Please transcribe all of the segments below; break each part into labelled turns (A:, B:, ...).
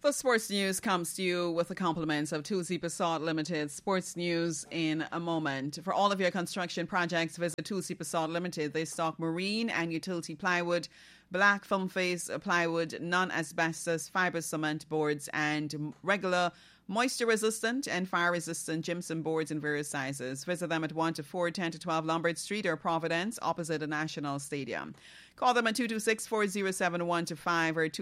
A: The sports news comes to you with the compliments of Tulsi Basalt Limited. Sports news in a moment. For all of your construction projects, visit Tulsi Basalt Limited. They stock marine and utility plywood, black foam face plywood, non-asbestos fibre cement boards, and regular moisture-resistant and fire-resistant gypsum boards in various sizes. Visit them at 1 to 4, 10 to 12 Lombard Street or Providence, opposite the National Stadium. Call them at 226-4071-5 or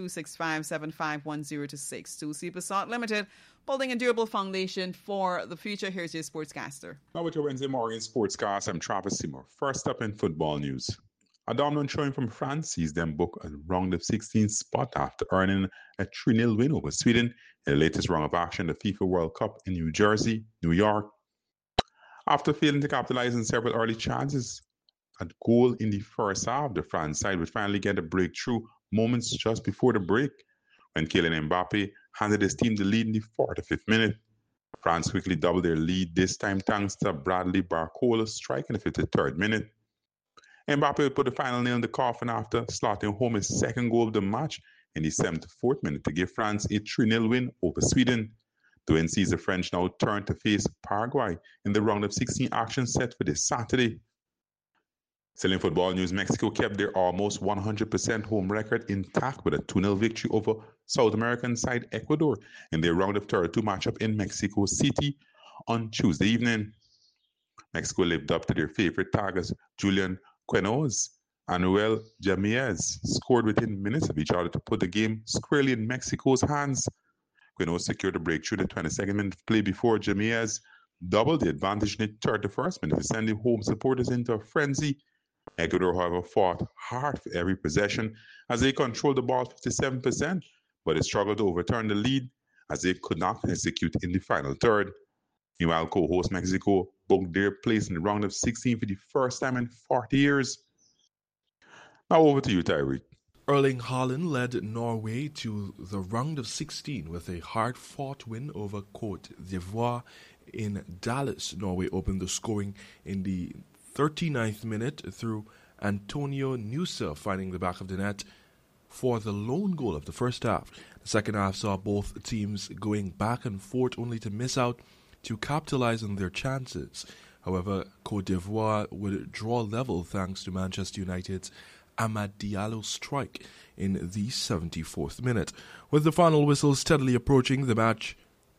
A: 265-751-026. Tulsi Basalt Limited, building a durable foundation for the future. Here's your sportscaster.
B: Now with your Wednesday morning sportscast, I'm Travis Seymour. First up in football news. A dominant showing from France sees them book a round of 16 spot after earning a 3-0 win over Sweden in the latest round of action, the FIFA World Cup in New York. After failing to capitalize on several early chances at goal in the first half, the France side would finally get a breakthrough moments just before the break when Kylian Mbappe handed his team the lead in the 45th minute. France quickly doubled their lead, this time thanks to Bradley Barcola strike in the 53rd minute. Mbappe put the final nail in the coffin after slotting home his second goal of the match in the 74th minute to give France a 3-0 win over Sweden. The win sees the French now turn to face Paraguay in the round of 16 action set for this Saturday. Still in football news, Mexico kept their almost 100% home record intact with a 2-0 victory over South American side Ecuador in their round of 32 matchup in Mexico City on Tuesday evening. Mexico lived up to their favorite targets. Julian Quinones and Noel Jamez scored within minutes of each other to put the game squarely in Mexico's hands. Quinones secured a breakthrough in the 22nd minute of play before Jamez doubled the advantage in the 31st minute, sending home supporters into a frenzy. Ecuador, however, fought hard for every possession as they controlled the ball 57%, but they struggled to overturn the lead as they could not execute in the final third. Meanwhile, co-host Mexico booked their place in the round of 16 for the first time in 40 years. Now over to you, Tyreek.
C: Erling Haaland led Norway to the round of 16 with a hard-fought win over Côte d'Ivoire in Dallas. Norway opened the scoring in the 39th minute through Antonio Nusa finding the back of the net for the lone goal of the first half. The second half saw both teams going back and forth only to miss out to capitalize on their chances. However, Côte d'Ivoire would draw level thanks to Manchester United's Amad Diallo strike in the 74th minute. With the final whistle steadily approaching the match,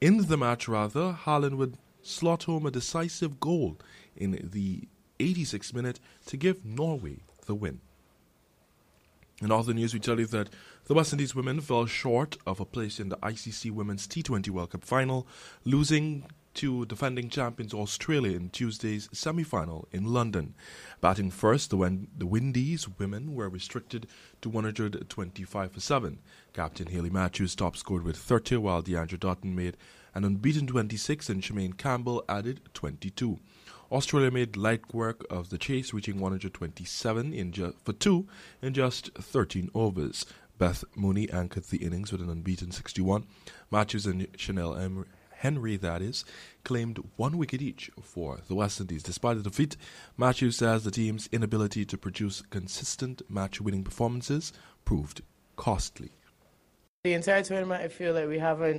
C: Haaland would slot home a decisive goal in the 86th minute to give Norway the win. In other news, we tell you that the West Indies women fell short of a place in the ICC Women's T20 World Cup final, losing to defending champions Australia in Tuesday's semi-final in London. Batting first, the Windies women were restricted to 125 for 7. Captain Hayley Matthews top scored with 30, while Deandra Dutton made an unbeaten 26 and Shemaine Campbell added 22. Australia made light work of the chase, reaching 127 for 2 in just 13 overs. Beth Mooney anchored the innings with an unbeaten 61. Matthews and Chanel Henry, claimed 1 wicket each for the West Indies. Despite the defeat, Matthews says the team's inability to produce consistent match-winning performances proved costly.
D: The entire tournament, I feel like we haven't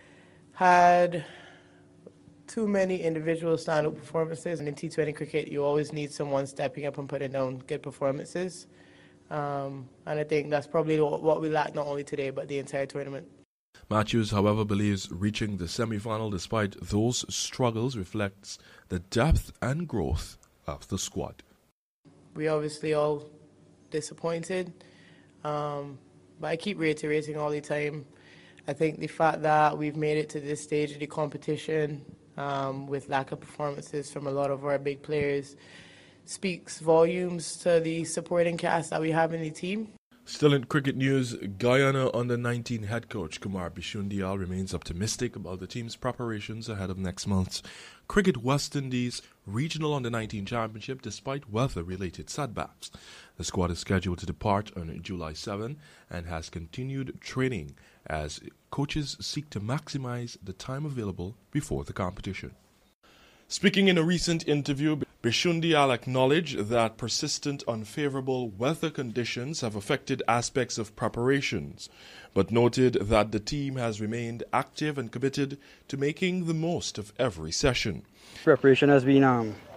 D: had too many individual stand-up performances. And in T20 cricket, you always need someone stepping up and putting down good performances. And I think that's probably what we lack not only today, but the entire tournament.
C: Matthews, however, believes reaching the semi-final despite those struggles reflects the depth and growth of the squad.
D: We obviously all disappointed, but I keep reiterating all the time, I think the fact that we've made it to this stage of the competition with lack of performances from a lot of our big players speaks volumes to the supporting cast that we have in the team.
C: Still in cricket news, Guyana under-19 head coach Kumar Bishundial remains optimistic about the team's preparations ahead of next month's Cricket West Indies Regional Under-19 Championship despite weather-related setbacks. The squad is scheduled to depart on July 7 and has continued training as coaches seek to maximize the time available before the competition. Speaking in a recent interview, Bishundial acknowledged that persistent unfavorable weather conditions have affected aspects of preparations, but noted that the team has remained active and committed to making the most of every session.
E: Preparation has been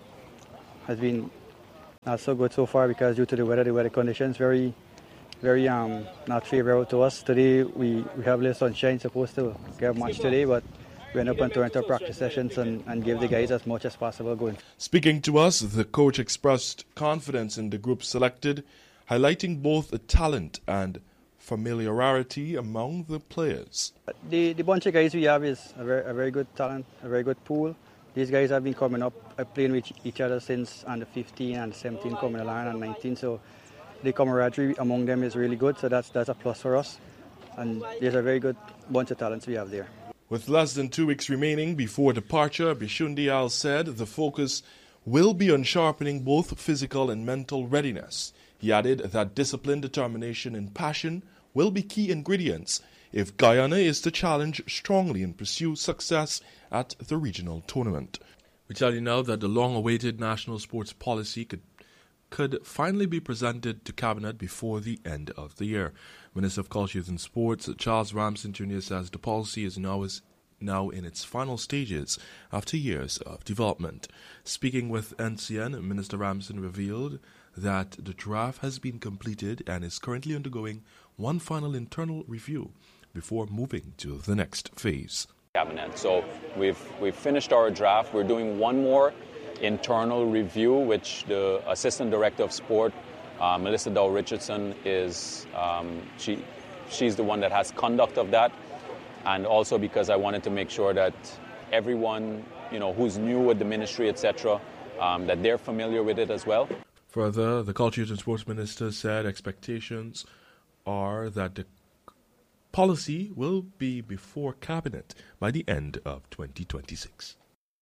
E: not so good so far because due to the weather conditions very not favorable to us. Today we have a little sunshine, supposed to get a match today, but we end up on Toronto practice sessions and give the guys as much as possible going.
C: Speaking to us, the coach expressed confidence in the group selected, highlighting both the talent and familiarity among the players.
E: The bunch of guys we have is a very good talent, a very good pool. These guys have been coming up, playing with each other since under 15 and 17 coming along and 19, so the camaraderie among them is really good, so that's a plus for us. And there's a very good bunch of talents we have there.
C: With less than 2 weeks remaining before departure, Bishundial said the focus will be on sharpening both physical and mental readiness. He added that discipline, determination, and passion will be key ingredients if Guyana is to challenge strongly and pursue success at the regional tournament. We tell you now that the long-awaited national sports policy could finally be presented to Cabinet before the end of the year. Minister of Culture and Sports Charles Ramson Jr. says the policy is now in its final stages after years of development. Speaking with NCN, Minister Ramson revealed that the draft has been completed and is currently undergoing one final internal review before moving to the next phase.
F: Cabinet. So we've finished our draft. We're doing one more internal review, which the Assistant Director of Sport, Melissa Dow Richardson, is she's the one that has conduct of that, and also because I wanted to make sure that everyone who's new with the ministry, etc., that they're familiar with it as well.
C: Further, the Culture and Sports Minister said expectations are that the policy will be before Cabinet by the end of 2026.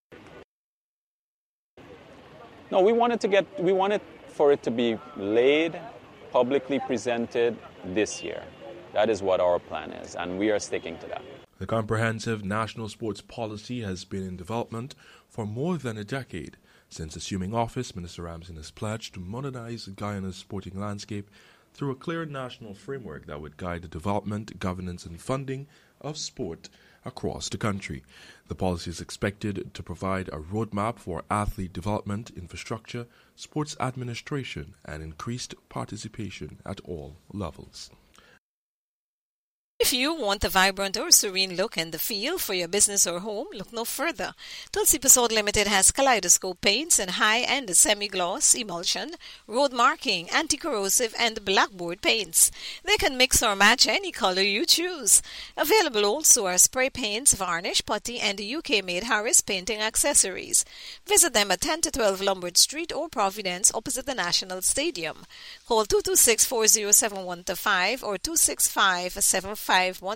F: No, we wanted for it to be laid, publicly presented this year. That is what our plan is, and we are sticking to that.
C: The comprehensive national sports policy has been in development for more than a decade. Since assuming office, Minister Ramson has pledged to modernize Guyana's sporting landscape through a clear national framework that would guide the development, governance, and funding of sport across the country. The policy is expected to provide a roadmap for athlete development, infrastructure, sports administration, and increased participation at all levels.
G: If you want a vibrant or serene look and the feel for your business or home, look no further. Tulsi Pasod Limited has kaleidoscope paints and high-end semi-gloss, emulsion, road marking, anti-corrosive, and blackboard paints. They can mix or match any color you choose. Available also are spray paints, varnish, putty, and UK-made Harris painting accessories. Visit them at 10 to 12 Lombard Street or Providence opposite the National Stadium. Call 226-4071-5 or 265-7510-16.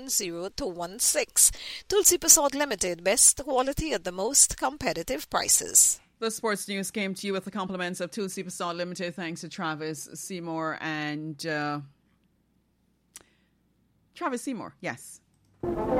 G: Tulsi Pasod Limited, best quality at the most competitive prices.
A: The sports news came to you with the compliments of Tulsi Pasod Limited, thanks to Travis Seymour and Travis Seymour, yes.